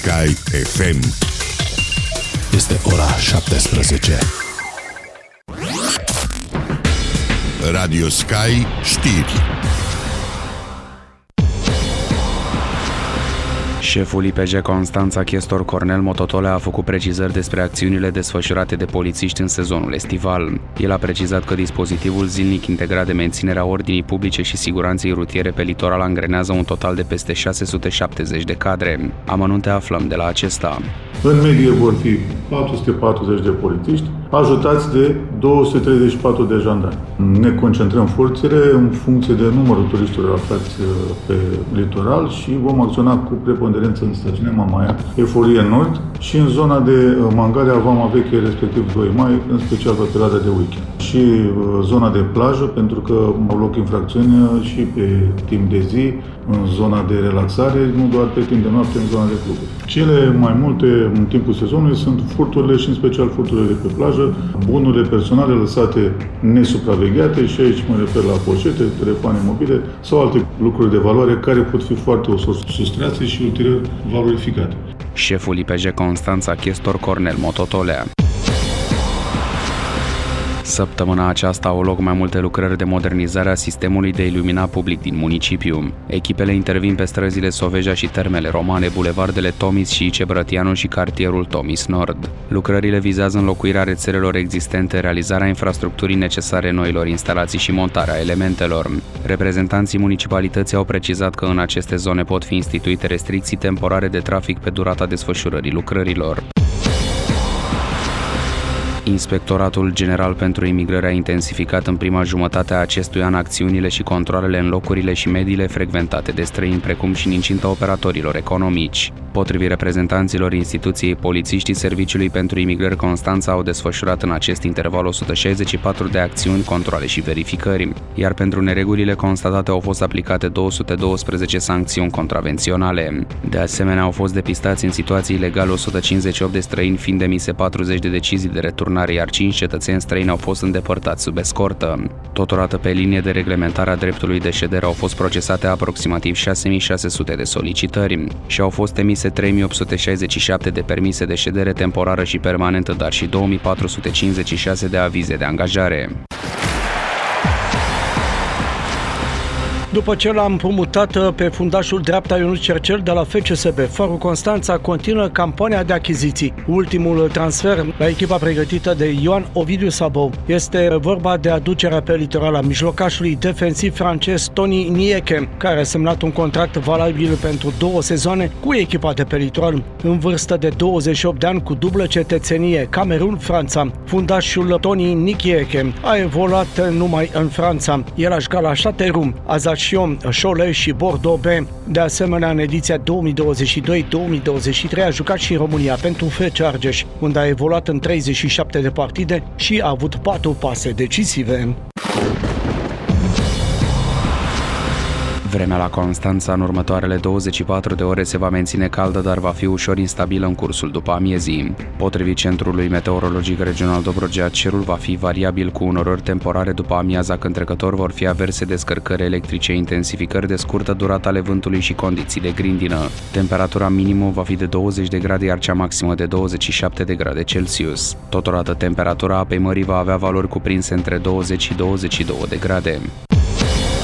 Sky FM. Este ora 17. Radio Sky știri. Șeful IPJ Constanța, chestor Cornel Mototolea, a făcut precizări despre acțiunile desfășurate de polițiști în sezonul estival. El a precizat că dispozitivul zilnic integrat de menținerea ordinii publice și siguranței rutiere pe litoral angrenează un total de peste 670 de cadre. Amănunte aflăm de la acesta. În medie vor fi 440 de polițiști, ajutați de 234 de jandarmi. Ne concentrăm forțele în funcție de numărul turiștilor aflați pe litoral și vom acționa cu preponderență în stațiunea Mamaia, Eforie Nord și în zona de Mangalia, Vama Veche, respectiv 2 mai, în special pe perioada de weekend. Și zona de plajă, pentru că au loc infracțiuni și pe timp de zi, în zona de relaxare, nu doar pe timp de noapte, în zona de cluburi. Cele mai multe în timpul sezonului sunt furturile și în special furturile de pe plajă, bunurile personale lăsate nesupravegheate și aici mă refer la poșete, telefoane mobile sau alte lucruri de valoare care pot fi foarte ușor sustrase și ulterior valorificate. Șeful IPJ Constanța, chestor Cornel Mototolea. Săptămâna aceasta au loc mai multe lucrări de modernizare a sistemului de iluminat public din municipiu. Echipele intervin pe străzile Soveja și Termele Romane, bulevardele Tomis și Ice Brătianu și cartierul Tomis Nord. Lucrările vizează înlocuirea rețelelor existente, realizarea infrastructurii necesare noilor instalații și montarea elementelor. Reprezentanții municipalității au precizat că în aceste zone pot fi instituite restricții temporare de trafic pe durata desfășurării lucrărilor. Inspectoratul General pentru Imigrare a intensificat în prima jumătate a acestui an acțiunile și controalele în locurile și mediile frecventate de străini, precum și în incinta operatorilor economici. Potrivit reprezentanților instituției, polițiștii Serviciului pentru Imigrări Constanța au desfășurat în acest interval 164 de acțiuni, controale și verificări, iar pentru neregulile constatate au fost aplicate 212 sancțiuni contravenționale. De asemenea, au fost depistați în situații ilegale 158 de străini, fiind emise 40 de decizii de returnare, iar 5 cetățeni străini au fost îndepărtați sub escortă. Totodată, pe linie de reglementare a dreptului de ședere au fost procesate aproximativ 6600 de solicitări și au fost emise 3867 de permise de ședere temporară și permanentă, dar și 2456 de avize de angajare. După ce l-a împrumutat pe fundașul dreapta Ionuț Cercel de la FCSB, Farul Constanța continuă campania de achiziții. Ultimul transfer la echipa pregătită de Ioan Ovidiu Sabou este vorba de aducerea pe litoral a mijlocașului defensiv francez Tony Nieke, care a semnat un contract valabil pentru 2 sezoane cu echipa de pe litoral. În vârstă de 28 de ani, cu dublă cetățenie, Camerun-Franța, fundașul Tony Nieke a evoluat numai în Franța. El a jucat la Châteauroux, Ajaccio, Cholet și Bordeaux B. De asemenea, în ediția 2022-2023 a jucat și în România pentru FC Argeș, unde a evoluat în 37 de partide și a avut 4 pase decisive. Vremea la Constanța în următoarele 24 de ore se va menține caldă, dar va fi ușor instabilă în cursul după amiezii. Potrivit Centrului Meteorologic Regional Dobrogea, cerul va fi variabil cu unorori temporare după amiaza, când trecător vor fi averse descărcări electrice, intensificări de scurtă durată ale vântului și condiții de grindină. Temperatura minimă va fi de 20 de grade, iar cea maximă de 27 de grade Celsius. Totodată, temperatura apei mării va avea valori cuprinse între 20 și 22 de grade.